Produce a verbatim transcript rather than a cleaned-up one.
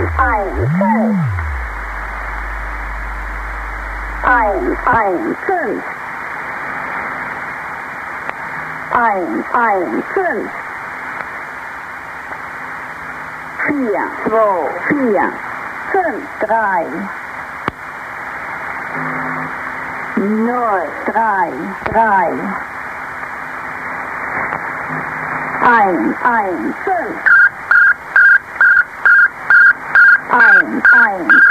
eins, fünf. Eins, eins, fünf. Eins, eins, fünf. Vier, zwei, vier. Fünf, drei. Null, drei, drei. Eins, eins, fünf. Eins, eins,